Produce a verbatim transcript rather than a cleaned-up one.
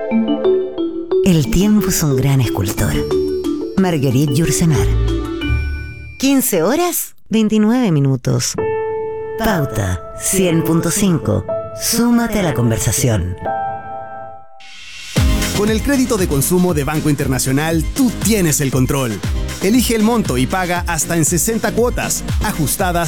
El tiempo es un gran escultor. Marguerite Yourcenar. quince horas, veintinueve minutos. Pauta cien punto cinco. Súmate a la conversación. Con el crédito de consumo de Banco Internacional, tú tienes el control. Elige el monto y paga hasta en sesenta cuotas, ajustadas